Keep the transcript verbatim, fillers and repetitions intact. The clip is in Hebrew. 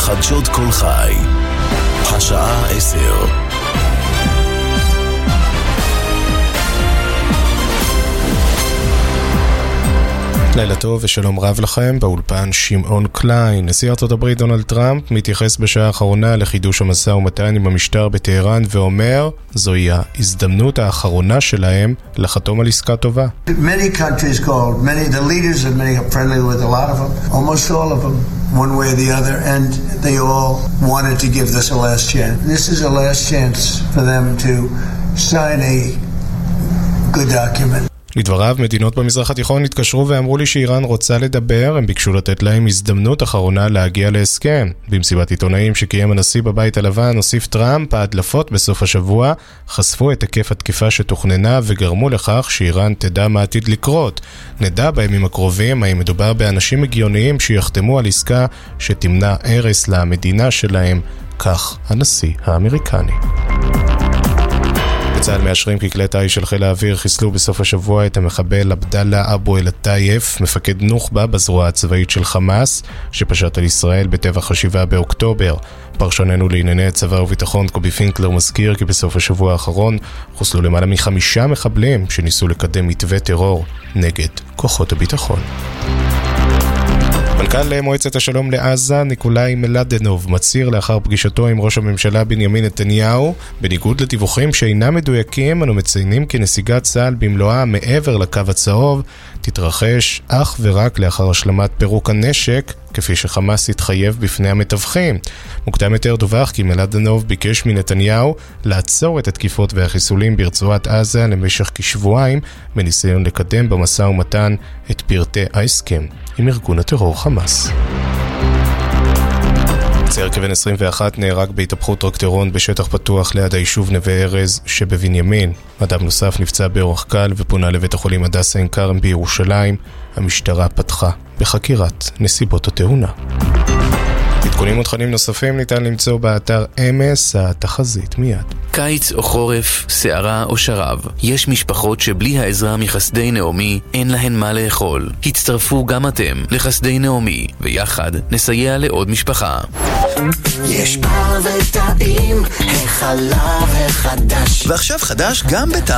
חדשות כל חי. השעה עשר. לילה טוב ושלום רב לכם, באולפן שמעון קליין. נשיא ארצות הברית דונלד טראמפ מתייחס בשעה האחרונה לחידוש המשא ומתן עם המשטר בטהרן ואומר, זוהי ההזדמנות האחרונה שלהם לחתום על עסקה טובה. Many countries called, many the leaders of many are friendly with a lot of them, almost all of them, one way or the other, and they all wanted to give this a last chance. This is a last chance for them to sign a good document. לדבריו, מדינות במזרח התיכון התקשרו ואמרו לי שאיראן רוצה לדבר, הם ביקשו לתת להם הזדמנות אחרונה להגיע להסכם. במסיבת עיתונאים שקיים הנשיא בבית הלבן, הוסיף טראמפ, ההדלפות בסוף השבוע חשפו את היקף התקיפה שתוכננה וגרמו לכך שאיראן תדע מה עתיד לקרות. נדע בימים הקרובים האם מדובר באנשים הגיוניים שיחתמו על עסקה שתמנע הרס למדינה שלהם, כך הנשיא האמריקני. בצה"ל מאשרים כי כלי טיס של חיל האוויר חיסלו בסוף השבוע את המחבל עבדאללה אבו אל-טייף, מפקד נוח'בה בזרוע הצבאית של חמאס, שפשט על ישראל בטבח השבעה באוקטובר. פרשננו לענייני צבא וביטחון קובי פינקלר מזכיר כי בסוף השבוע האחרון חוסלו למעלה מחמישה מחבלים שניסו לקדם מתווה טרור נגד כוחות הביטחון. מנכ"ל מועצת השלום לעזה, ניקולאי מלדנוב, מצהיר לאחר פגישתו עם ראש הממשלה בנימין נתניהו, בניגוד לדיווחים שאינם מדויקים, אנו מציינים כי נסיגת צה"ל במלואה מעבר לקו הצהוב תתרחש אך ורק לאחר השלמת פירוק הנשק, כפי שחמאס התחייב בפני המתווכים. מוקדם יותר דווח כי מלדנוב ביקש מנתניהו לעצור את התקיפות והחיסולים ברצועת עזה למשך כשבועיים, בניסיון לקדם במשא ומתן את פרטי ההסכם עם ארגון הטרור חמאס. צעיר כבן עשרים ואחת נהרג בהתהפכות טרקטורון בשטח פתוח ליד היישוב נווה ארז שבבנימין. אדם נוסף נפצע באורח קל ופונה לבית החולים הדסה עין כרם בירושלים. המשטרה פתחה בחקירת נסיבות התאונה. עדכונים ותכנים נוספים ניתן למצוא באתר אמס, התחזית מיד. קיץ או חורף, שערה או שרב, יש משפחות שבלי העזרה מחסדי נעמי אין להן מה לאכול. הצטרפו גם אתם לחסדי נעמי, ויחד נסייע לעוד משפחה. יש בר וטעים, החלב החדש, ועכשיו חדש גם בטעם